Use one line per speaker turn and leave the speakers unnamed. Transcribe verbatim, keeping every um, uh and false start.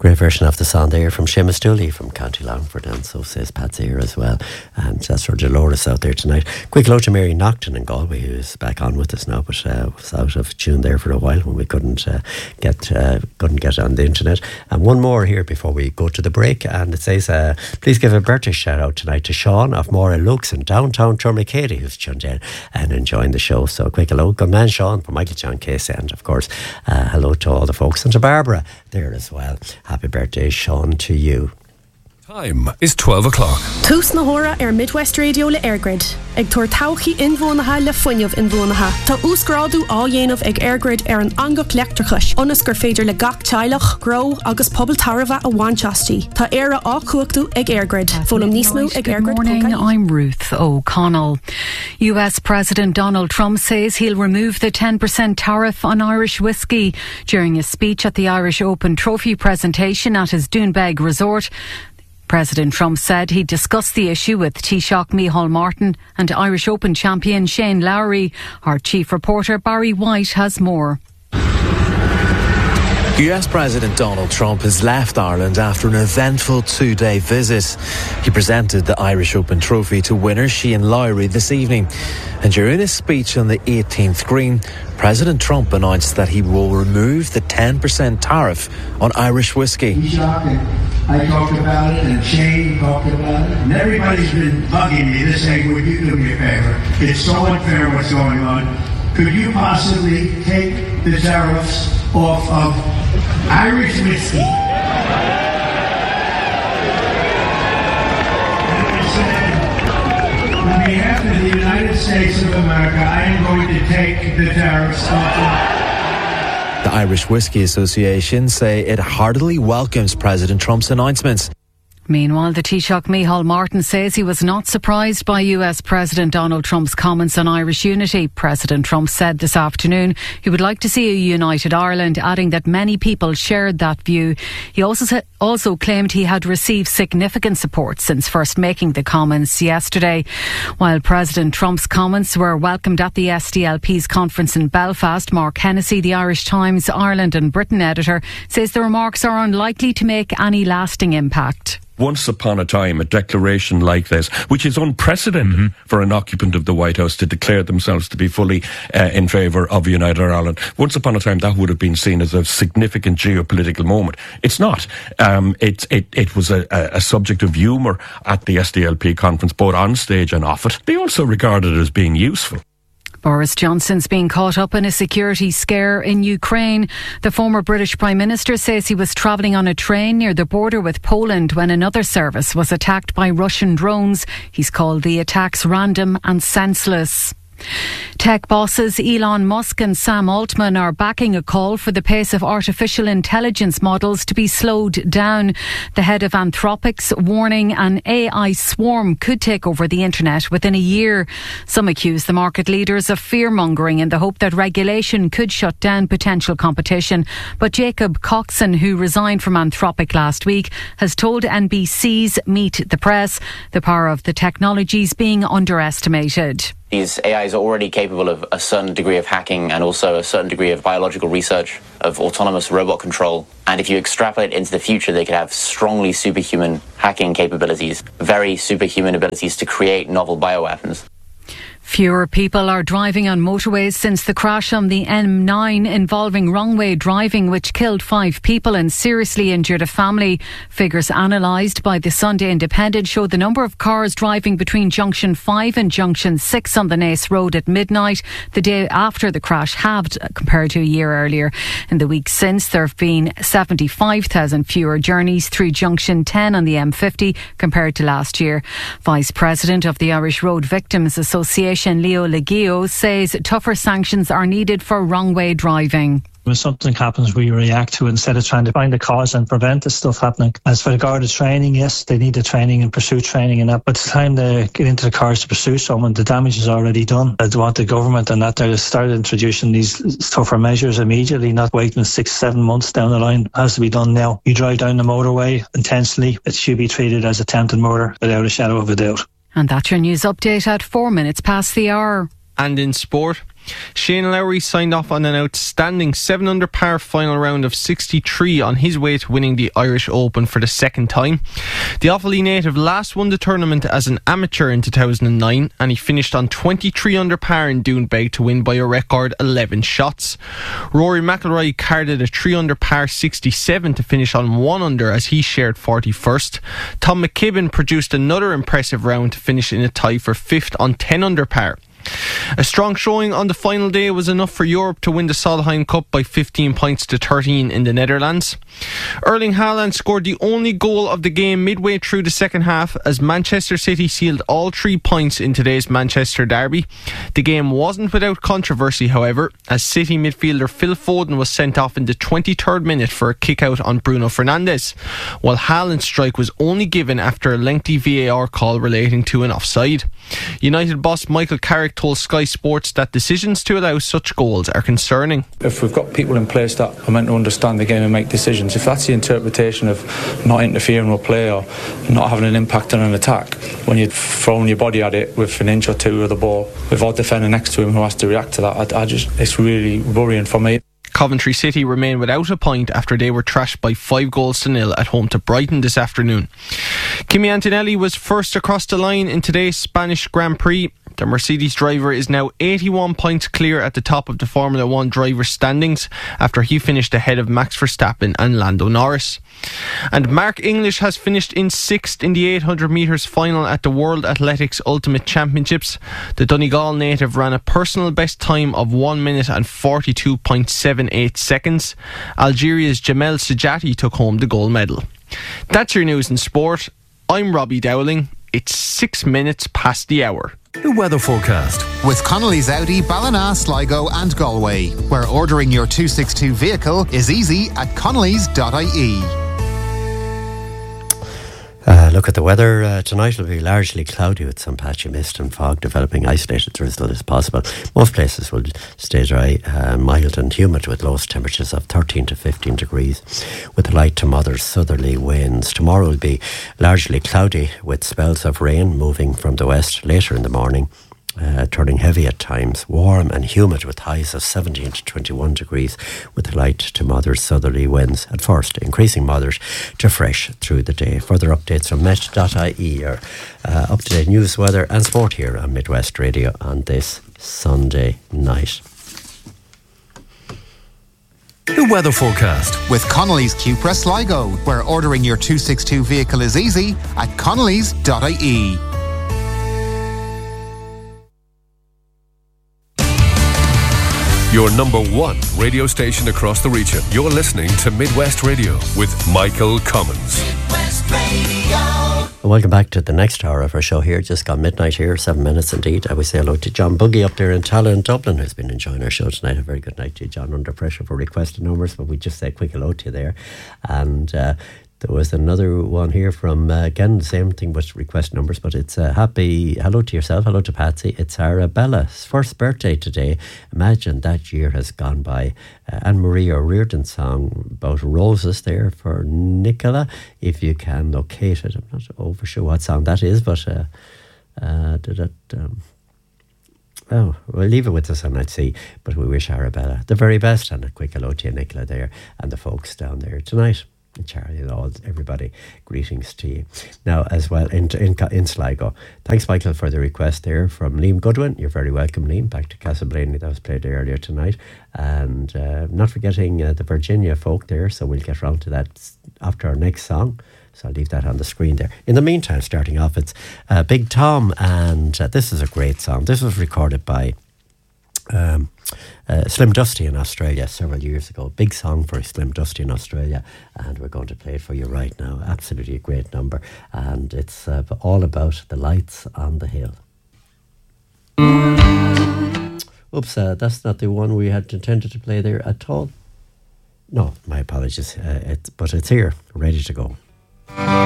Great version of the song there from Seamus Dooley from County Longford, and so says Patsy here as well. And that's for Dolores out there tonight. Quick hello to Mary Nocton in Galway, who's back on with us now, but uh, was out of tune there for a while when we couldn't uh, get uh, couldn't get on the internet. And one more here before we go to the break, and it says, uh, please give a birthday shout out tonight to Sean of Mora Lukes in downtown Tourmakeady, who's tuned in and enjoying the show. So quick hello, good man Sean, from Michael John Casey, and of course uh, hello to all the folks, and to Barbara there as well. Happy birthday Sean to you.
Time is twelve o'clock.
Tús na hora ar Midwest Radio le Airgrid. Ag tuair tauchaí inmhónatha le fuinneamh inmhónatha. Tá úsgrádu á dhéanamh ag Airgrid ar an angach leachtrachais. Onas gur féidir le gach teilech, gro agus pobl tarva a Wanchastí. Tá éire á cuachtu ag Airgrid. Fólam nísmú ag Airgrid.
Good morning, I'm Ruth O'Connell. U S President Donald Trump says he'll remove the ten percent tariff on Irish whiskey during a speech at the Irish Open Trophy presentation at his Doonbeg resort. President Trump said he'd discuss the issue with Taoiseach Micheál Martin and Irish Open champion Shane Lowry. Our chief reporter Barry White has more.
U S President Donald Trump has left Ireland after an eventful two-day visit. He presented the Irish Open trophy to winner Shane Lowry this evening. And during his speech on the eighteenth green, President Trump announced that he will remove the ten percent tariff on Irish whiskey.
I talked about it, and Shane talked about it, and everybody's been bugging me. They're saying, would you do me a favor? It's so unfair what's going on. Could you possibly take the tariffs off of Irish whiskey? On behalf of the United States of America, I am going to take the tariffs off.
The Irish Whiskey Association say it heartily welcomes President Trump's announcements.
Meanwhile, the Taoiseach Micheál Martin says he was not surprised by U S President Donald Trump's comments on Irish unity. President Trump said this afternoon he would like to see a united Ireland, adding that many people shared that view. He also said, also claimed he had received significant support since first making the comments yesterday. While President Trump's comments were welcomed at the S D L P's conference in Belfast, Mark Hennessy, the Irish Times Ireland and Britain editor, says the remarks are unlikely to make any lasting impact.
Once upon a time, a declaration like this, which is unprecedented mm-hmm. for an occupant of the White House to declare themselves to be fully uh, in favour of United Ireland. Once upon a time, that would have been seen as a significant geopolitical moment. It's not. Um, it, it, it was a, a subject of humour at the S D L P conference, both on stage and off it. They also regarded it as being useful.
Boris Johnson's being caught up in a security scare in Ukraine. The former British Prime Minister says he was travelling on a train near the border with Poland when another service was attacked by Russian drones. He's called the attacks random and senseless. Tech bosses Elon Musk and Sam Altman are backing a call for the pace of artificial intelligence models to be slowed down. The head of Anthropic's warning an A I swarm could take over the internet within a year. Some accuse the market leaders of fear-mongering in the hope that regulation could shut down potential competition. But Jacob Coxon, who resigned from Anthropic last week, has told N B C's Meet the Press the power of the technologies being underestimated.
These A Is are already capable of a certain degree of hacking and also a certain degree of biological research, of autonomous robot control. And if you extrapolate into the future, they could have strongly superhuman hacking capabilities, very superhuman abilities to create novel bioweapons.
Fewer people are driving on motorways since the crash on the M nine involving wrong-way driving, which killed five people and seriously injured a family. Figures analysed by the Sunday Independent show the number of cars driving between Junction five and Junction six on the Naas Road at midnight the day after the crash halved compared to a year earlier. In the week since, there have been seventy-five thousand fewer journeys through Junction ten on the M fifty compared to last year. Vice President of the Irish Road Victims Association, Leo Legio, says tougher sanctions are needed for wrong-way driving.
When something happens, we react to it instead of trying to find the cause and prevent this stuff happening. As for the guarded training, yes, they need the training and pursuit training and that, but it's time they get into the cars to pursue someone. The damage is already done. I want the government and that they start introducing these tougher measures immediately, not waiting six, seven months down the line. It has to be done now. You drive down the motorway intentionally, it should be treated as attempted murder without a shadow of a doubt.
And that's your news update at four minutes past the hour.
And in sport, Shane Lowry signed off on an outstanding seven under par final round of sixty-three on his way to winning the Irish Open for the second time. The Offaly native last won the tournament as an amateur in two thousand nine, and he finished on twenty-three under par in Doonbeg to win by a record eleven shots. Rory McIlroy carded a three under par sixty-seven to finish on one under as he shared forty-first. Tom McKibben produced another impressive round to finish in a tie for fifth on ten under par. A strong showing on the final day was enough for Europe to win the Solheim Cup by fifteen points to thirteen in the Netherlands. Erling Haaland scored the only goal of the game midway through the second half as Manchester City sealed all three points in today's Manchester derby. The game wasn't without controversy, however, as City midfielder Phil Foden was sent off in the twenty-third minute for a kick-out on Bruno Fernandes, while Haaland's strike was only given after a lengthy V A R call relating to an offside. United boss Michael Carrick told Sky Sports that decisions to allow such goals are concerning.
If we've got people in place that are meant to understand the game and make decisions, if that's the interpretation of not interfering with play or not having an impact on an attack, when you're throwing your body at it with an inch or two of the ball, with our defender next to him who has to react to that, I, I just it's really worrying for me.
Coventry City remain without a point after they were thrashed by five goals to nil at home to Brighton this afternoon. Kimi Antonelli was first across the line in today's Spanish Grand Prix. The Mercedes driver is now eighty-one points clear at the top of the Formula One driver standings after he finished ahead of Max Verstappen and Lando Norris. And Mark English has finished in sixth in the eight hundred metres final at the World Athletics Ultimate Championships. The Donegal native ran a personal best time of one minute and forty-two point seven eight seconds. Algeria's Jamel Sajati took home the gold medal. That's your news in sport. I'm Robbie Dowling. It's six minutes past the hour.
The weather forecast with Connolly's Audi, Ballina, Sligo and Galway, where ordering your two sixty-two vehicle is easy at connellys dot I E.
Uh, look at the weather. Uh, tonight will be largely cloudy with some patchy mist and fog developing. Isolated drizzle is possible. Most places will stay dry, uh, mild and humid with lowest temperatures of thirteen to fifteen degrees with light to moderate southerly winds. Tomorrow will be largely cloudy with spells of rain moving from the west later in the morning. Uh, turning heavy at times, warm and humid with highs of seventeen to twenty-one degrees with light to moderate southerly winds at first, increasing moderate to fresh through the day. Further updates from met dot I E are uh, up-to-date news, weather and sport here on Midwest Radio on this Sunday night.
The weather forecast with Connolly's Cupra Sligo, where ordering your two sixty-two vehicle is easy at connellys dot I E.
Your number one radio station across the region. You're listening to Midwest Radio with Michael Cummins. Midwest
Radio. Welcome back to the next hour of our show here. Just gone midnight here, seven minutes indeed. I would say hello to John Buggy up there in Tala in Dublin, who's been enjoying our show tonight. A very good night to you, John. Under pressure for requested numbers, but we just say a quick hello to you there. And uh, there was another one here from, uh, again, the same thing with request numbers, but it's a uh, happy hello to yourself, hello to Patsy. It's Arabella's first birthday today. Imagine that year has gone by. Uh, Anne-Marie O'Riordan song about roses there for Nicola, if you can locate it. I'm not over sure what song that is, but uh, uh, did it, um, oh, we'll leave it with us and I'd see. But we wish Arabella the very best, and a quick hello to you, Nicola, there, and the folks down there tonight. Charlie and all, everybody, greetings to you. Now, as well, in, in, in Sligo. Thanks, Michael, for the request there from Liam Goodwin. You're very welcome, Liam, back to Castleblaney. That was played earlier tonight. And uh, not forgetting uh, the Virginia folk there, so we'll get round to that after our next song. So I'll leave that on the screen there. In the meantime, starting off, it's uh, Big Tom, and uh, this is a great song. This was recorded by Um, uh, Slim Dusty in Australia several years ago. Big song for Slim Dusty in Australia, and we're going to play it for you right now. Absolutely a great number, and it's uh, all about the lights on the hill. Oops, uh, that's not the one we had intended to play there at all. No, my apologies, uh, it, but it's here, ready to go.